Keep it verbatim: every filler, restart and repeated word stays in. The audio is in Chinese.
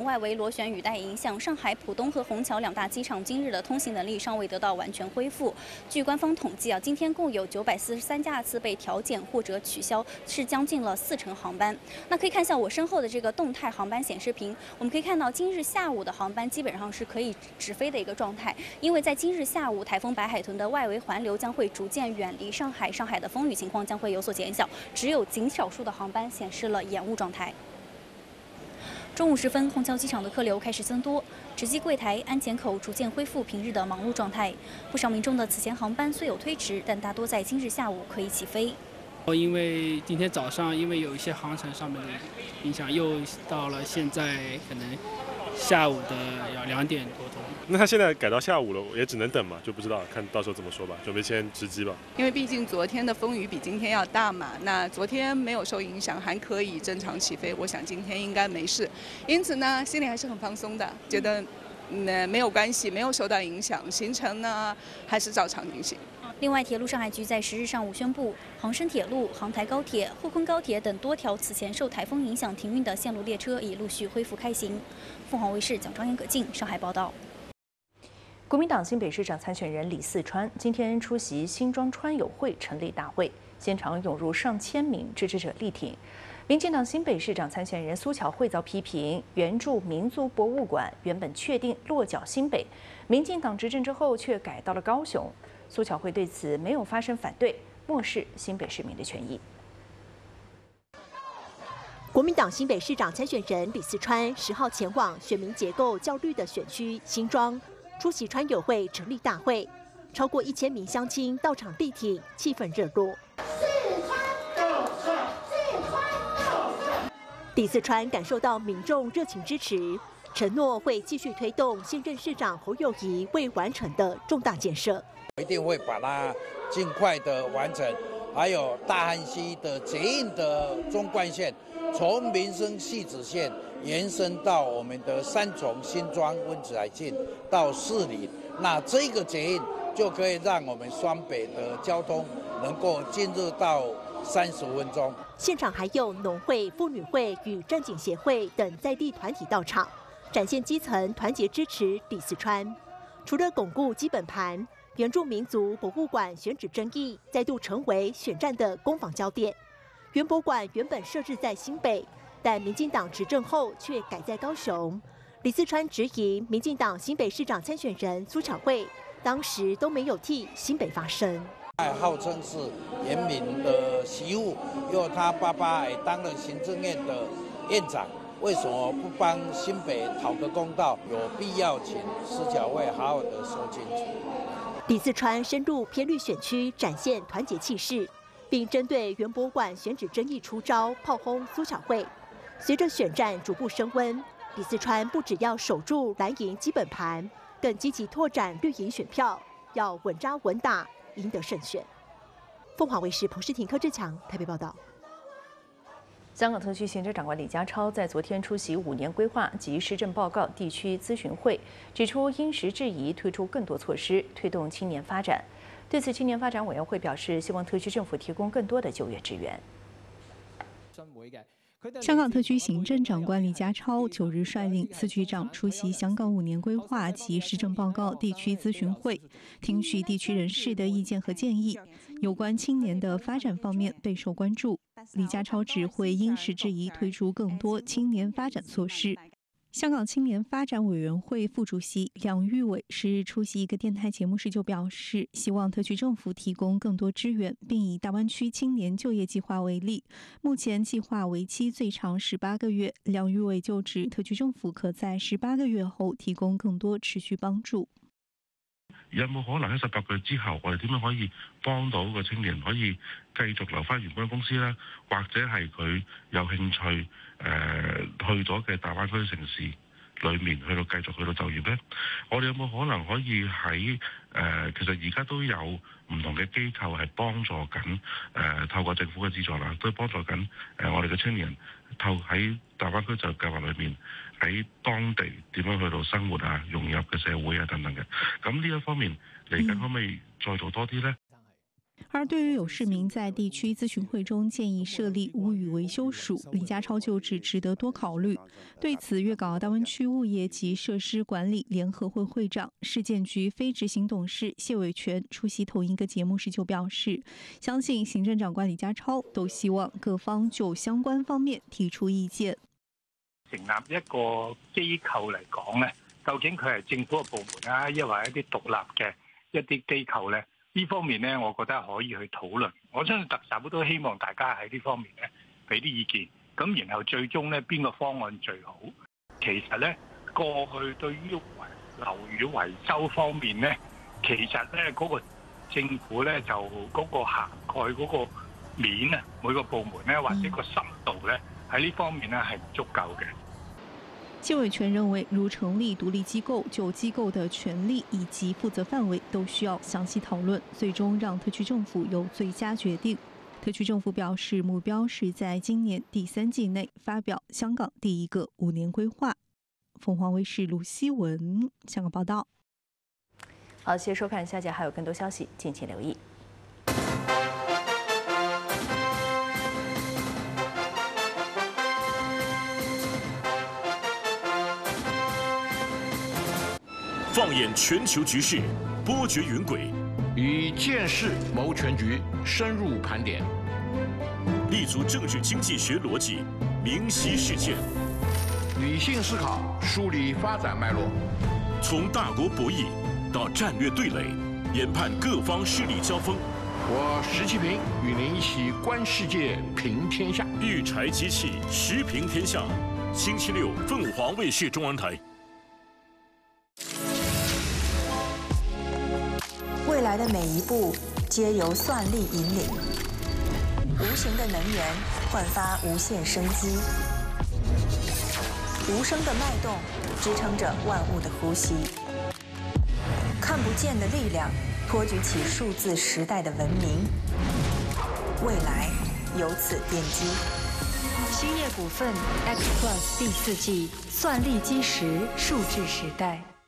外围螺旋雨带影响，上海浦东和虹桥两大机场今日的通行能力尚未得到完全恢复。据官方统计啊，今天共有九百四十三架次被调减或者取消，是将近了四成航班。那可以看一下我身后的这个动态航班显示屏，我们可以看到今日下午的航班基本上是可以直飞的一个状态，因为在今日下午，台风白海豚的外围环流将会逐渐远离上海，上海的风雨情况将会有所减小，只有极少数的航班显示了延误状态。中午时分，虹桥机场的客流开始增多，值机柜台、安检口逐渐恢复平日的忙碌状态。不少民众的此前航班虽有推迟，但大多在今日下午可以起飞。 因为今天早上因为有一些航程上面的影响，又到了现在可能下午的要两点多钟。 那他现在改到下午了，也只能等嘛，就不知道，看到时候怎么说吧，准备先值机吧。 因为毕竟昨天的风雨比今天要大嘛，那昨天没有受影响，还可以正常起飞，我想今天应该没事，因此呢，心里还是很放松的，觉得嗯没有关系，没有受到影响，行程呢还是照常进行。 另外，铁路上海局在十日上午宣布，杭深铁路、杭台高铁、沪昆高铁等多条此前受台风影响停运的线路列车已陆续恢复开行。凤凰卫视蒋章言、葛静上海报道。 国民党新北市长参选人李四川今天出席新庄川友会成立大会，现场涌入上千名支持者力挺。民进党新北市长参选人苏巧慧遭批评，原住民族博物馆原本确定落脚新北，民进党执政之后却改到了高雄。苏巧慧对此没有发声反对，漠视新北市民的权益。 国民党新北市长参选人李四川十号前往选民结构较绿的选区新庄，出席川友会成立大会，超过一千名乡亲到场力挺，气氛热络。李四川感受到民众热情支持，承诺会继续推动现任市长侯友宜未完成的重大建设。 一定会把它尽快的完成，还有大汉溪的捷运的中贯线，从民生汐止线延伸到我们的三重、新庄、温子海线到士林，那这个捷运就可以让我们双北的交通能够进入到三十分钟。 现场还有农会、妇女会与战警协会等在地团体到场，展现基层团结支持李四川。除了巩固基本盘，原住民族博物馆选址争议再度成为选战的攻防焦点。原博馆原本设置在新北，但民进党执政后却改在高雄。李四川质疑民进党新北市长参选人苏巧慧当时都没有替新北发声。 号称是严敏的媳妇，因为他爸爸也当了行政院的院长，为什么不帮新北讨个公道？有必要请苏巧慧好好的说清楚。 李四川深入偏绿选区，展现团结气势，并针对原博馆选址争议出招，炮轰苏巧慧。随着选战逐步升温，李四川不只要守住蓝营基本盘，更积极拓展绿营选票，要稳扎稳打，赢得胜选。凤凰卫视彭诗婷、柯志强台北报道。 香港特区行政长官李家超在昨天出席五年规划及施政报告地区咨询会，指出因时制宜推出更多措施，推动青年发展。对此，青年发展委员会表示，希望特区政府提供更多的就业支援。 香港特区行政长官李家超九日率领司局长出席香港五年规划及施政报告地区咨询会，听取地区人士的意见和建议。有关青年的发展方面备受关注，李家超指会因时制宜推出更多青年发展措施。香港青年发展委员会副主席梁玉伟十日出席一个电台节目时就表示，希望特区政府提供更多支援，并以大湾区青年就业计划为例，目前计划为期最长十八个月。梁玉伟就指，特区政府可在十八个月后提供更多持續幫助。 有冇可能喺十八個月之後，我哋點樣可以幫到個青年可以繼續留翻原本公司呢？或者係佢有興趣誒、呃、去咗嘅大灣區城市裏面去到繼續去到就業呢？我哋有冇可能可以喺誒、呃、其實而家都有唔同嘅機構係幫助緊誒、呃、透過政府嘅資助啦，都幫助緊誒、呃、我哋嘅青年透喺大灣區就業計劃裏面。喺當地點樣去到生活啊、融入嘅社會啊等等嘅，咁呢一方面嚟緊可唔可以再做多啲呢？ 而对于有市民在地区咨询会中建议设立物语维修署，李家超就指值得多考虑。对此，粤港澳大湾区物业及设施管理联合会会长、市建局非执行董事谢伟全出席同一个节目时就表示，相信行政长官李家超都希望各方就相關方面提出意見。 成立一個機構嚟講咧，究竟佢係政府嘅部門啊，抑或一啲獨立嘅一啲機構咧？呢方面咧，我覺得可以去討論。我相信特首都希望大家喺呢方面咧俾啲意見，咁然後最終咧邊個方案最好？其實咧過去對於樓宇維修方面咧，其實咧嗰個政府咧就嗰個涵蓋嗰個面啊，每個部門咧或者個深度咧喺呢方面咧係唔足夠嘅。 謝偉全認為，如成立獨立機構，就機構的權力以及負責範圍都需要詳細討論，最終讓特區政府有最佳決定。特區政府表示，目標是在今年第三季內發表香港第一個五年規劃。鳳凰衛視盧希文香港報道。 好，謝謝收看，下節還有更多消息，敬請留意。 放眼全球局勢，波谲雲軌， 以見識謀全局，深入盤點， 立足政治經濟學邏輯，明晰事件， 理性思考，梳理發展脈絡， 從大國博弈到戰略對壘，研判各方勢力交鋒。 我石啟平與您一起觀世界，評天下。 育才機器，時評天下。星期六，鳳凰衛視中央台。 未來的每一步皆由算力引領，無形的能源煥發無限生機，無聲的脈動支撐着萬物的呼吸，看不見的力量托舉起數字時代的文明，未來由此奠基。興業股份 X Plus 第四季算力基石數字時代。